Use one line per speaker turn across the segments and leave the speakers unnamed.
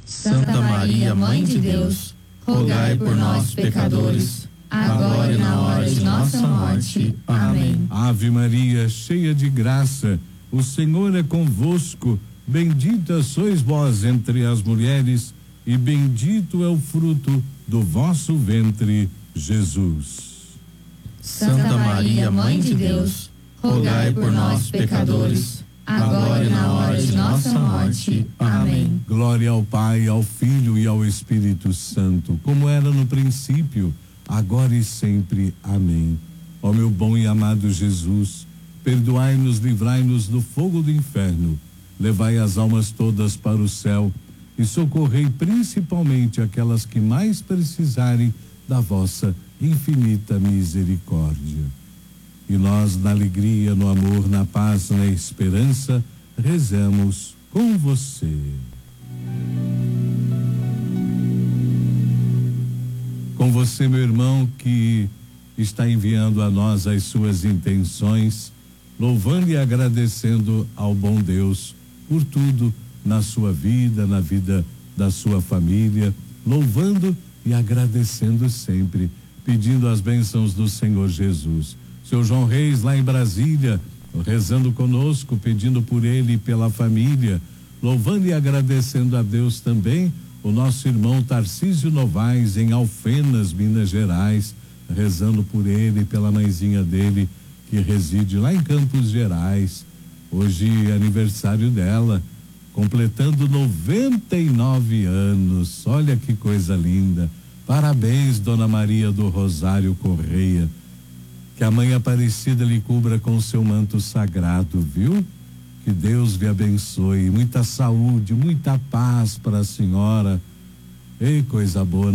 Santa Maria, Mãe de Deus, rogai por nós, pecadores, agora e na hora de nossa morte. Amém.
Ave Maria, cheia de graça, o Senhor é convosco. Bendita sois vós entre as mulheres, e bendito é o fruto do vosso ventre, Jesus.
Santa Maria, Mãe de Deus, rogai por nós, pecadores, agora e na hora de nossa morte. Amém.
Glória ao Pai, ao Filho e ao Espírito Santo, como era no princípio, agora e sempre. Amém. Ó meu bom e amado Jesus, perdoai-nos, livrai-nos do fogo do inferno, levai as almas todas para o céu e socorrei principalmente aquelas que mais precisarem da vossa infinita misericórdia. E nós, na alegria, no amor, na paz, na esperança, rezamos com você. Com você, meu irmão, que está enviando a nós as suas intenções, louvando e agradecendo ao bom Deus por tudo na sua vida, na vida da sua família, louvando e agradecendo sempre, pedindo as bênçãos do Senhor Jesus. Seu João Reis, lá em Brasília, rezando conosco, pedindo por ele e pela família, louvando e agradecendo a Deus também. O nosso irmão Tarcísio Novaes, em Alfenas, Minas Gerais, rezando por ele e pela mãezinha dele, que reside lá em Campos Gerais. Hoje é aniversário dela, completando 99 anos. Olha que coisa linda. Parabéns, Dona Maria do Rosário Correia. Que a Mãe Aparecida lhe cubra com seu manto sagrado, viu? Que Deus lhe abençoe. Muita saúde, muita paz para a senhora. Ei, coisa boa,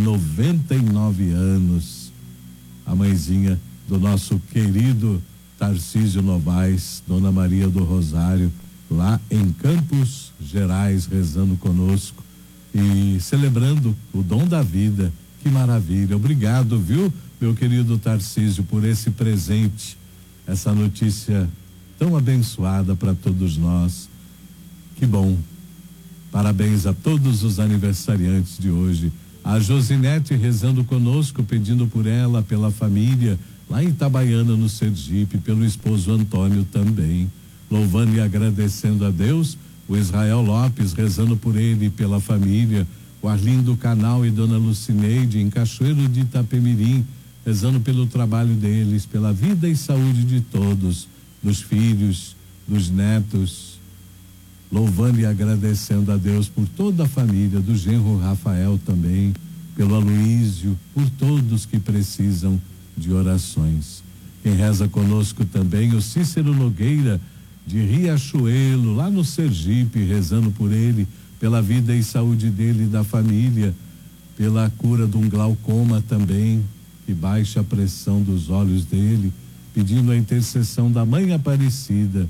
99 anos. A mãezinha do nosso querido Tarcísio Novaes, Dona Maria do Rosário, lá em Campos Gerais, rezando conosco e celebrando o dom da vida. Que maravilha. Obrigado, viu, meu querido Tarcísio, por esse presente, essa notícia tão abençoada para todos nós. Que bom. Parabéns a todos os aniversariantes de hoje. A Josinete rezando conosco, pedindo por ela, pela família, lá em Itabaiana, no Sergipe, pelo esposo Antônio também. Louvando e agradecendo a Deus. O Israel Lopes rezando por ele e pela família. O Arlindo Canal e Dona Lucineide em Cachoeiro de Itapemirim, rezando pelo trabalho deles, pela vida e saúde de todos, dos filhos, dos netos, louvando e agradecendo a Deus por toda a família, do genro Rafael também, pelo Aloísio, por todos que precisam de orações. Quem reza conosco também, o Cícero Nogueira, de Riachuelo, lá no Sergipe, rezando por ele, pela vida e saúde dele e da família, pela cura de um glaucoma também, que baixa a pressão dos olhos dele, pedindo a intercessão da Mãe Aparecida.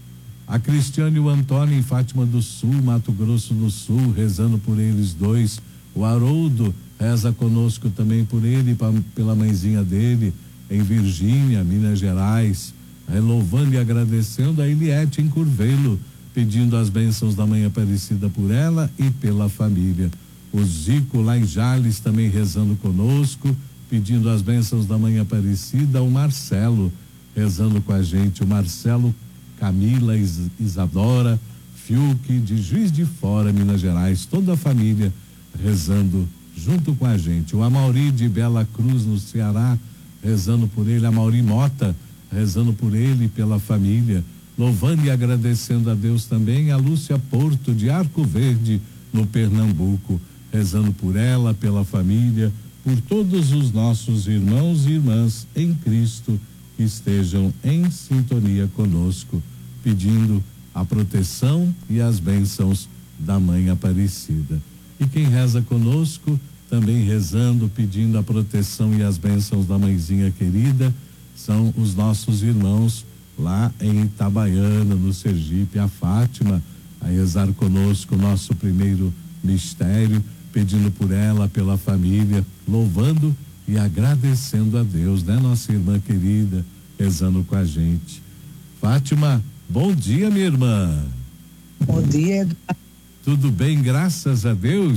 A Cristiane e o Antônio em Fátima do Sul, Mato Grosso do Sul, rezando por eles dois. O Haroldo reza conosco também por ele, pela mãezinha dele, em Virgínia, Minas Gerais, louvando e agradecendo a Eliette em Curvelo, pedindo as bênçãos da Mãe Aparecida por ela e pela família. O Zico lá em Jales também rezando conosco, pedindo as bênçãos da Mãe Aparecida. O Marcelo rezando com a gente, o Marcelo, Camila, Isadora, Fiuk, de Juiz de Fora, Minas Gerais, toda a família rezando junto com a gente. O Amauri de Bela Cruz, no Ceará, rezando por ele. A Mauri Mota rezando por ele e pela família, louvando e agradecendo a Deus também. A Lúcia Porto de Arco Verde, no Pernambuco, rezando por ela, pela família, por todos os nossos irmãos e irmãs em Cristo que estejam em sintonia conosco, pedindo a proteção e as bênçãos da Mãe Aparecida. E quem reza conosco, também rezando, pedindo a proteção e as bênçãos da mãezinha querida, são os nossos irmãos lá em Itabaiana, no Sergipe, a Fátima, a rezar conosco o nosso primeiro mistério, pedindo por ela, pela família, louvando e agradecendo a Deus, né? Nossa irmã querida, rezando com a gente. Fátima, bom dia, minha irmã.
Bom dia.
Tudo bem, graças a Deus?